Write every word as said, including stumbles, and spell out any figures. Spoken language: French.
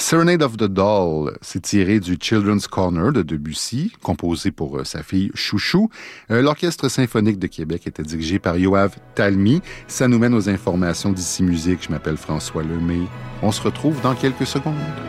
Serenade of the Doll, c'est tiré du Children's Corner de Debussy, composé pour euh, sa fille Chouchou. Euh, L'Orchestre symphonique de Québec était dirigé par Yoav Talmy. Ça nous mène aux informations d'Ici Musique. Je m'appelle François Lemay. On se retrouve dans quelques secondes.